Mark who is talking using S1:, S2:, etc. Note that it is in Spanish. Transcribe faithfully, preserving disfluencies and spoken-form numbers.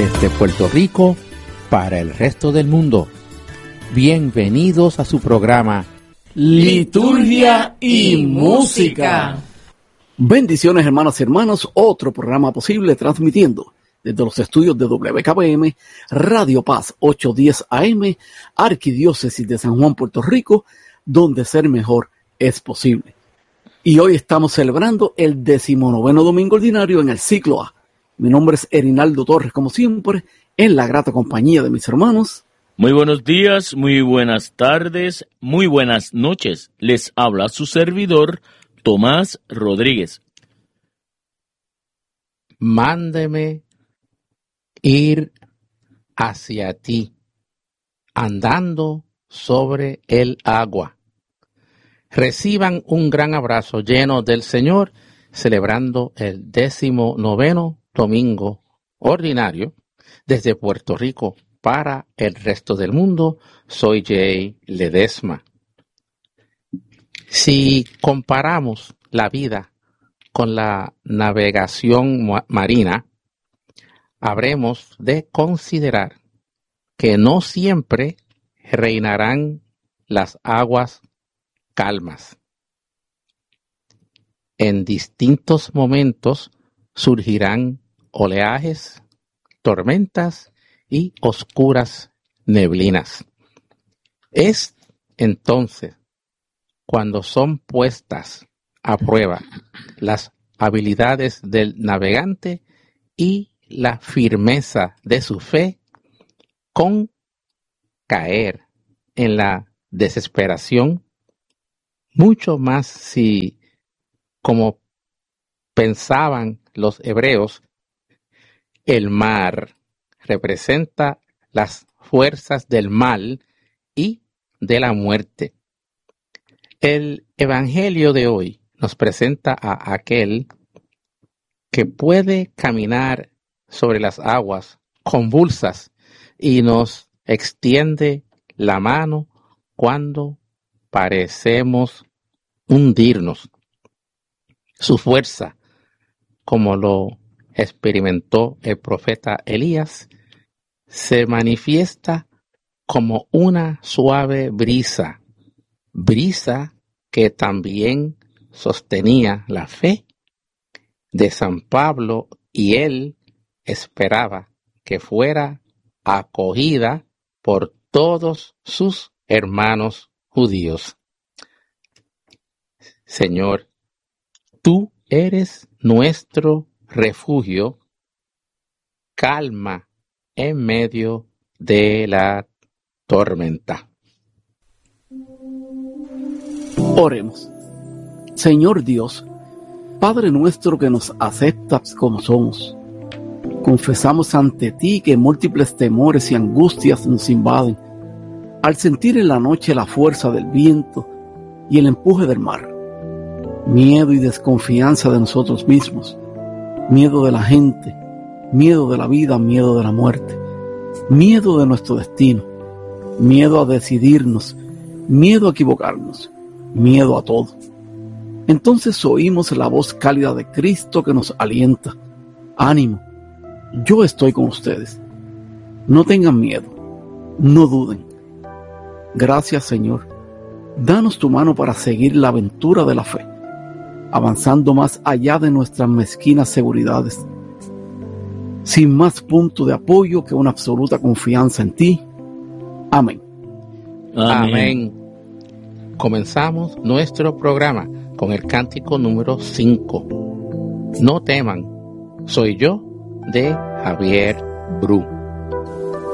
S1: desde Puerto Rico para el resto del mundo. Bienvenidos a su programa
S2: Liturgia y Música.
S3: Bendiciones, hermanas y hermanos, otro programa posible transmitiendo desde los estudios de W K B M, Radio Paz ochocientos diez A M, Arquidiócesis de San Juan, Puerto Rico, donde ser mejor es posible. Y hoy estamos celebrando el decimonoveno domingo ordinario en el ciclo A. Mi nombre es Erinaldo Torres, como siempre, en la grata compañía de mis hermanos.
S2: Muy buenos días, muy buenas tardes, muy buenas noches. Les habla su servidor, Tomás Rodríguez.
S1: Mándeme ir hacia ti, andando sobre el agua. Reciban un gran abrazo lleno del Señor, celebrando el décimo noveno domingo ordinario desde Puerto Rico para el resto del mundo. Soy Jay Ledesma. Si comparamos la vida con la navegación marina, habremos de considerar que no siempre reinarán las aguas calmas. En distintos momentos surgirán oleajes, tormentas y oscuras neblinas. Es entonces cuando son puestas a prueba las habilidades del navegante y la firmeza de su fe, con caer en la desesperación, mucho más si, como pensaban los hebreos, el mar representa las fuerzas del mal y de la muerte. El Evangelio de hoy nos presenta a aquel que puede caminar sobre las aguas convulsas y nos extiende la mano cuando parecemos hundirnos. Su fuerza, como lo experimentó el profeta Elías, se manifiesta como una suave brisa, brisa que también sostenía la fe de San Pablo, y él esperaba que fuera acogida por todos sus hermanos judíos. Señor, tú eres nuestro refugio, calma en medio de la tormenta.
S3: Oremos. Señor Dios, Padre nuestro que nos aceptas como somos, confesamos ante ti que múltiples temores y angustias nos invaden al sentir en la noche la fuerza del viento y el empuje del mar. Miedo y desconfianza de nosotros mismos, miedo de la gente, miedo de la vida, miedo de la muerte, miedo de nuestro destino, miedo a decidirnos, miedo a equivocarnos, miedo a todo. Entonces oímos la voz cálida de Cristo que nos alienta. Ánimo, yo estoy con ustedes. No tengan miedo, no duden. Gracias, Señor. Danos tu mano para seguir la aventura de la fe, avanzando más allá de nuestras mezquinas seguridades, sin más punto de apoyo que una absoluta confianza en ti. Amén.
S1: Amén. Amén. Comenzamos nuestro programa con el cántico número cinco. No teman, soy yo, de Javier Bru.